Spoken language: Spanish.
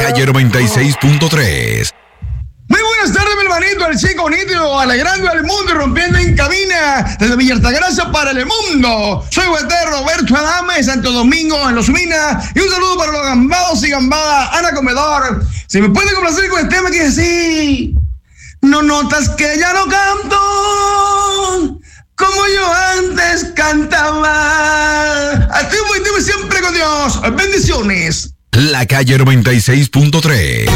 Calle 96.3. Muy buenas tardes, mi hermanito, el chico nítido, alegrando al mundo y rompiendo en cabina desde Villa Altagracia para el mundo. Soy Guater Roberto Adame de Santo Domingo, en Los Minas, y un saludo para los gambados y gambadas, Ana Comedor. Si me puede complacer con el tema que sí, no notas que ya no canto como yo antes cantaba. Activo y siempre con Dios. Bendiciones. La Calle 96.3.